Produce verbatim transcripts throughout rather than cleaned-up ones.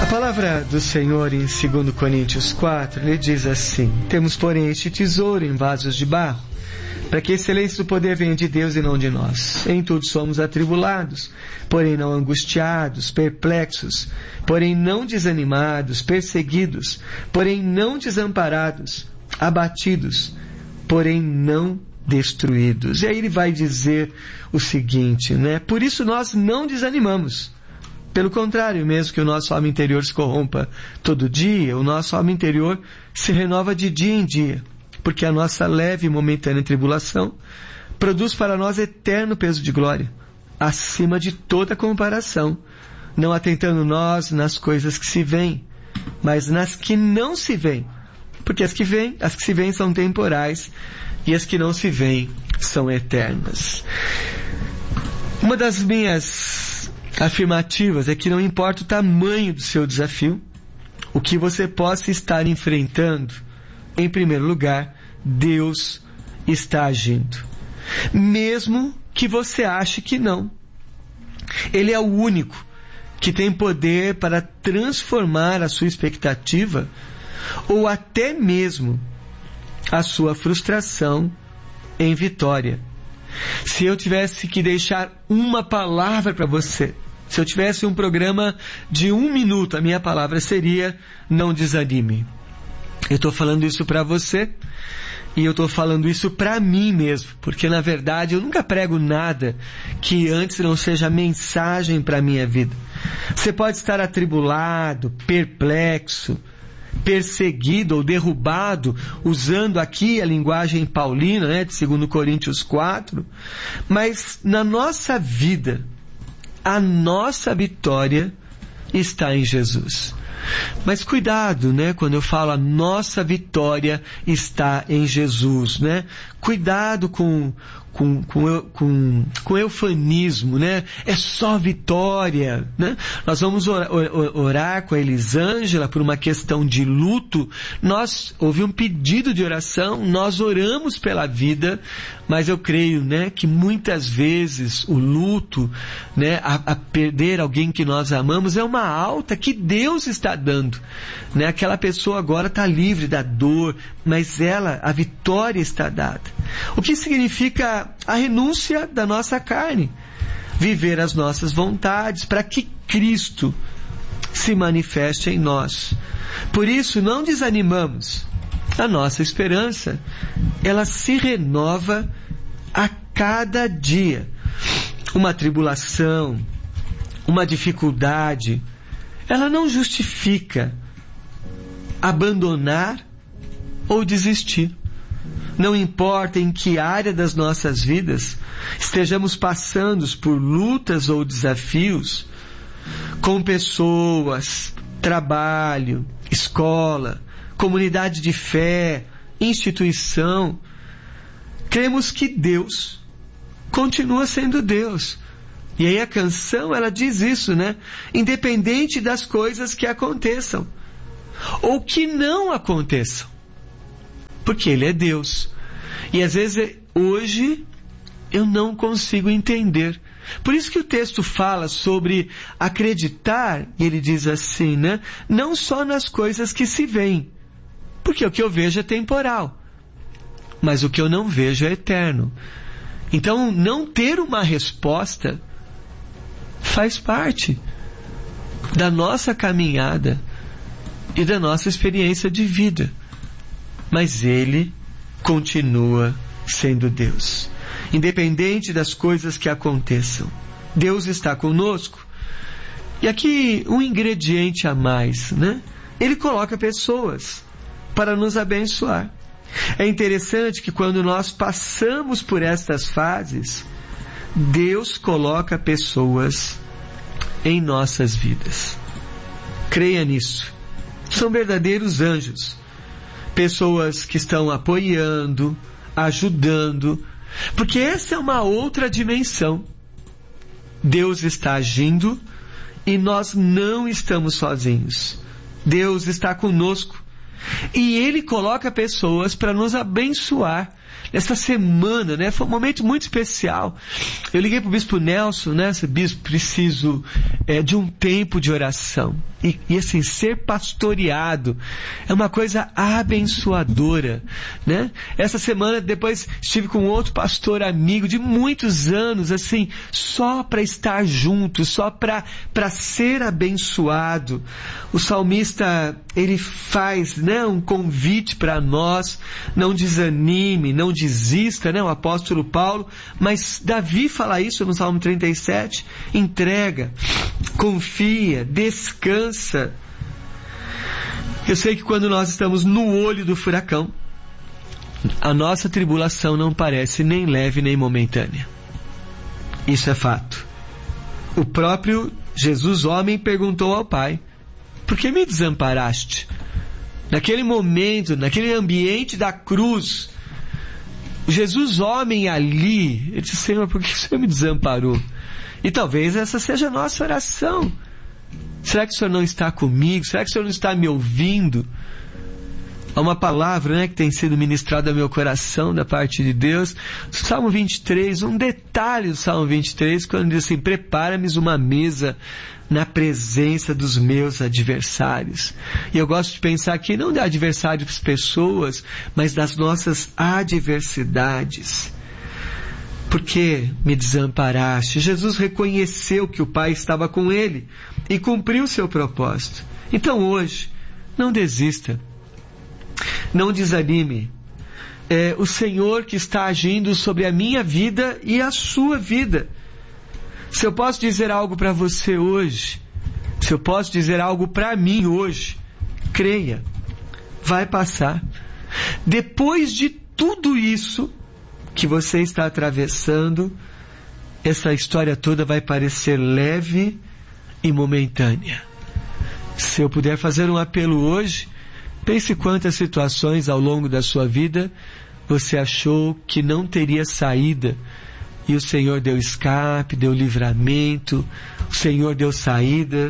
A palavra do Senhor em dois Coríntios quatro, ele diz assim: temos, porém, este tesouro em vasos de barro, para que a excelência do poder venha de Deus e não de nós. Em tudo somos atribulados, porém não angustiados, perplexos, porém não desanimados, perseguidos, porém não desamparados, abatidos, porém não destruídos. E aí ele vai dizer o seguinte, né? Por isso nós não desanimamos. Pelo contrário, mesmo que o nosso homem interior se corrompa todo dia, o nosso homem interior se renova de dia em dia, porque a nossa leve e momentânea tribulação produz para nós eterno peso de glória, acima de toda comparação, não atentando nós nas coisas que se veem, mas nas que não se veem, porque as que vêm, as que se veem são temporais, e as que não se veem são eternas. Uma das minhas afirmativas é que não importa o tamanho do seu desafio, o que você possa estar enfrentando, em primeiro lugar, Deus está agindo. Mesmo que você ache que não. Ele é o único que tem poder para transformar a sua expectativa ou até mesmo a sua frustração em vitória. Se eu tivesse que deixar uma palavra para você, se eu tivesse um programa de um minuto, a minha palavra seria: não desanime. Eu estou falando isso para você e eu estou falando isso para mim mesmo, porque na verdade eu nunca prego nada que antes não seja mensagem para a minha vida. Você pode estar atribulado, perplexo, perseguido ou derrubado, usando aqui a linguagem paulina, né, de dois Coríntios quatro, mas na nossa vida, a nossa vitória está em Jesus. Mas cuidado, né, quando eu falo a nossa vitória está em Jesus, né? Cuidado com com com com, com eufemismo, né? É só vitória, né? Nós vamos orar, orar com a Elisângela por uma questão de luto. Nós houve um pedido de oração, nós oramos pela vida, mas eu creio, né, que muitas vezes o luto, né, a, a perder alguém que nós amamos é uma alta que Deus está dando, né? Aquela pessoa agora está livre da dor, mas ela, a vitória está dada. O que significa a renúncia da nossa carne, viver as nossas vontades para que Cristo se manifeste em nós. Por isso não desanimamos. A nossa esperança, ela se renova a cada dia. Uma tribulação, uma dificuldade, ela não justifica abandonar ou desistir. Não importa em que área das nossas vidas estejamos passando por lutas ou desafios, com pessoas, trabalho, escola, comunidade de fé, instituição, cremos que Deus continua sendo Deus. E aí a canção, ela diz isso, né? Independente das coisas que aconteçam, ou que não aconteçam. Porque Ele é Deus. E às vezes, hoje, eu não consigo entender. Por isso que o texto fala sobre acreditar, e ele diz assim, né? Não só nas coisas que se veem. Porque o que eu vejo é temporal. Mas o que eu não vejo é eterno. Então, não ter uma resposta faz parte da nossa caminhada e da nossa experiência de vida. Mas Ele continua sendo Deus. Independente das coisas que aconteçam, Deus está conosco. E aqui um ingrediente a mais, né? Ele coloca pessoas para nos abençoar. É interessante que quando nós passamos por estas fases, Deus coloca pessoas em nossas vidas. Creia nisso. São verdadeiros anjos. Pessoas que estão apoiando, ajudando, porque essa é uma outra dimensão. Deus está agindo e nós não estamos sozinhos. Deus está conosco e Ele coloca pessoas para nos abençoar, nessa semana, né? Foi um momento muito especial. Eu liguei para o Bispo Nelson, né? Bispo, preciso é, de um tempo de oração. E, e assim, ser pastoreado é uma coisa abençoadora, né? Essa semana depois estive com outro pastor amigo de muitos anos, assim, só para estar junto, só para para ser abençoado. O salmista, ele faz, né, um convite para nós: não desanime, não desista, né? O apóstolo Paulo, mas Davi fala isso no Salmo trinta e sete: entrega, confia, descansa. Eu sei que quando nós estamos no olho do furacão, a nossa tribulação não parece nem leve nem momentânea. Isso é fato. O próprio Jesus, homem, perguntou ao Pai: por que me desamparaste? Naquele momento, naquele ambiente da cruz, Jesus, homem, ali, ele disse: Senhor, por que o Senhor me desamparou? E talvez essa seja a nossa oração. Será que o Senhor não está comigo? Será que o Senhor não está me ouvindo? Há uma palavra, né, que tem sido ministrada ao meu coração da parte de Deus. Salmo vinte e três, um detalhe do Salmo vinte e três, quando diz assim: prepara-me uma mesa na presença dos meus adversários. E eu gosto de pensar aqui não de adversários pessoas, mas das nossas adversidades. Por que me desamparaste? Jesus reconheceu que o Pai estava com ele e cumpriu seu propósito. Então hoje, não desista. Não desanime. É o Senhor que está agindo sobre a minha vida e a sua vida. Se eu posso dizer algo para você hoje, se eu posso dizer algo para mim hoje, creia, vai passar. Depois de tudo isso que você está atravessando, essa história toda vai parecer leve e momentânea. Se eu puder fazer um apelo hoje, pense quantas situações ao longo da sua vida você achou que não teria saída, e o Senhor deu escape, deu livramento, o Senhor deu saída.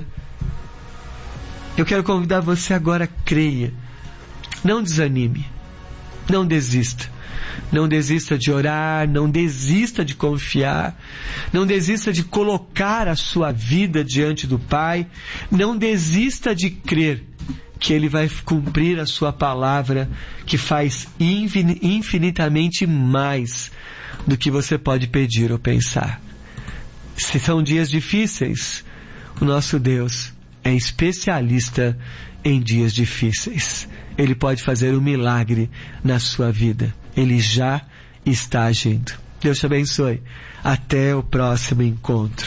Eu quero convidar você agora, creia, não desanime, não desista. Não desista de orar, não desista de confiar, não desista de colocar a sua vida diante do Pai, não desista de crer que Ele vai cumprir a sua palavra, que faz infinitamente mais do que você pode pedir ou pensar. Se são dias difíceis, o nosso Deus é especialista em dias difíceis. Ele pode fazer um milagre na sua vida. Ele já está agindo. Deus te abençoe. Até o próximo encontro.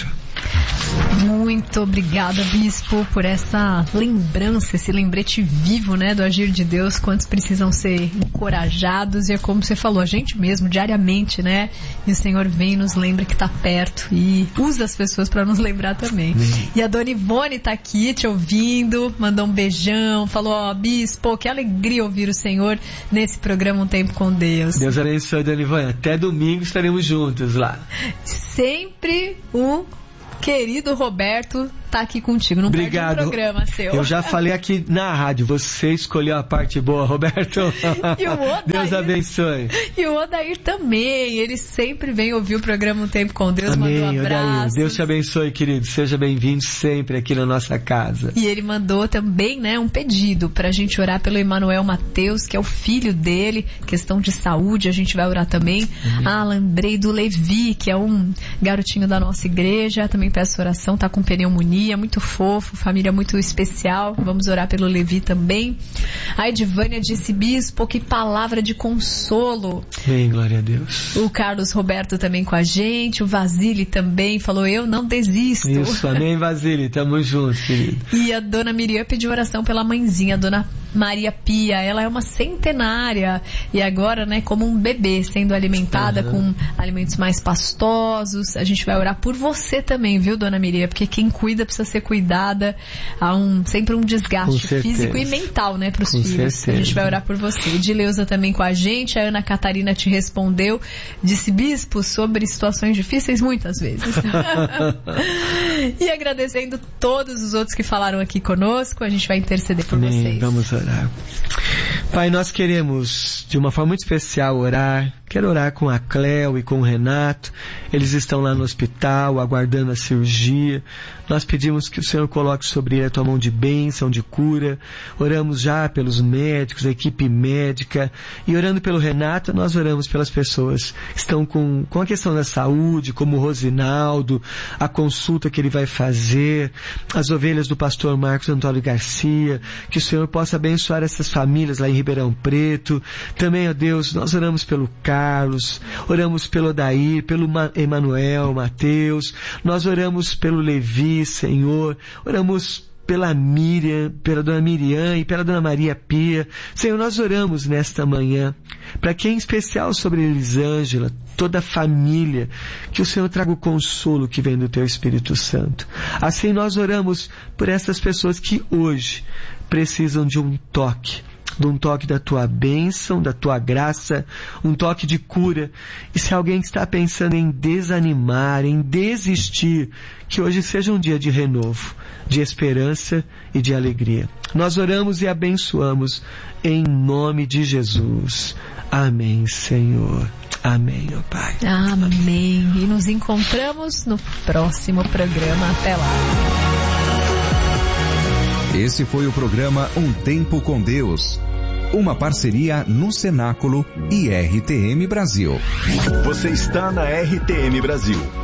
Muito obrigada, Bispo, por essa lembrança, esse lembrete vivo, né, do agir de Deus. Quantos precisam ser encorajados, e é como você falou, a gente mesmo, diariamente, né, e o Senhor vem e nos lembra que está perto e usa as pessoas para nos lembrar também. Amém. E a Dona Ivone está aqui te ouvindo, mandou um beijão, falou: ó, oh, Bispo, que alegria ouvir o Senhor nesse programa Um Tempo com Deus. Deus abençoe, Dona Ivone, até domingo estaremos juntos lá. Sempre o querido Roberto tá aqui contigo. Não Obrigado. Perde um programa seu. Eu já falei aqui na rádio, você escolheu a parte boa, Roberto. E o Odair, Deus abençoe. E o Odair também, ele sempre vem ouvir o programa Um Tempo com Deus. Amém, mandou um abraço. Odair. Deus te abençoe, querido. Seja bem-vindo sempre aqui na nossa casa. E ele mandou também, né, um pedido pra gente orar pelo Emanuel Mateus, que é o filho dele, questão de saúde, a gente vai orar também. Amém. Ah, lembrei do Levi, que é um garotinho da nossa igreja, também peço oração, tá com pneumonia, muito fofo, família muito especial, vamos orar pelo Levi também. A Edvânia disse: Bispo, que palavra de consolo. Bem, glória a Deus. O Carlos Roberto também com a gente, o Vasile também falou: eu não desisto. Isso, amém, Vasile, tamo juntos, querido. E a Dona Miriam pediu oração pela mãezinha, a Dona Maria Pia, ela é uma centenária e agora, né, como um bebê, sendo alimentada uhum. com alimentos mais pastosos. A gente vai orar por você também, viu, Dona Miriam, porque quem cuida precisa ser cuidada. Há um, sempre um desgaste físico e mental, né, pros com filhos. Certeza. A gente vai orar por você. Edileuza também com a gente, a Ana Catarina te respondeu, disse: Bispo, sobre situações difíceis muitas vezes. E agradecendo todos os outros que falaram aqui conosco, a gente vai interceder por Amém. vocês. Vamos orar. Pai, nós queremos de uma forma muito especial orar Quero orar com a Cléo e com o Renato. Eles estão lá no hospital, aguardando a cirurgia. Nós pedimos que o Senhor coloque sobre ele a tua mão de bênção, de cura. Oramos já pelos médicos, a equipe médica. E orando pelo Renato, nós oramos pelas pessoas que estão com, com a questão da saúde, como o Rosinaldo, a consulta que ele vai fazer, as ovelhas do pastor Marcos Antônio Garcia. Que o Senhor possa abençoar essas famílias lá em Ribeirão Preto. Também, ó Deus, nós oramos pelo Carlos, oramos pelo Odair, pelo Emanuel, Mateus. Nós oramos pelo Levi, Senhor, oramos pela Miriam, pela dona Miriam e pela dona Maria Pia. Senhor, nós oramos nesta manhã, para que em especial sobre Elisângela, toda a família, que o Senhor traga o consolo que vem do Teu Espírito Santo. Assim nós oramos por essas pessoas que hoje precisam de um toque, de um toque da Tua bênção, da Tua graça, um toque de cura. E se alguém está pensando em desanimar, em desistir, que hoje seja um dia de renovo, de esperança e de alegria. Nós oramos e abençoamos em nome de Jesus. Amém, Senhor. Amém, ó Pai. Amém. E nos encontramos no próximo programa. Até lá. Esse foi o programa Um Tempo com Deus. Uma parceria no Cenáculo e R T M Brasil. Você está na R T M Brasil.